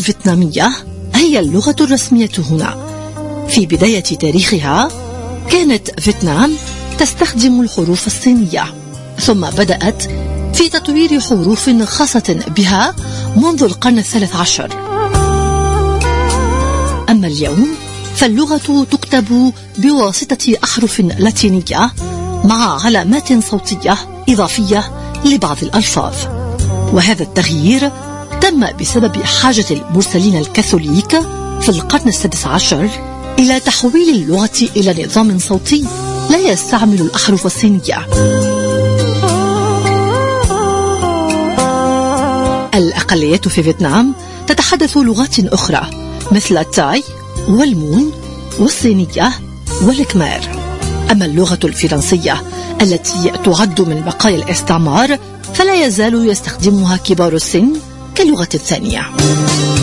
الفيتنامية هي اللغة الرسمية هنا. في بداية تاريخها كانت فيتنام تستخدم الحروف الصينية، ثم بدأت في تطوير حروف خاصة بها منذ القرن 13. أما اليوم فاللغة تكتب بواسطة أحرف لاتينية مع علامات صوتية إضافية لبعض الألفاظ، وهذا التغيير تم بسبب حاجة المرسلين الكاثوليك في القرن 16 إلى تحويل اللغة إلى نظام صوتي لا يستعمل الأحرف الصينية. الأقليات في فيتنام تتحدث لغات أخرى مثل التاي والمون والصينية والكمار. أما اللغة الفرنسية التي تعد من بقايا الاستعمار فلا يزال يستخدمها كبار السن كلغة ثانية.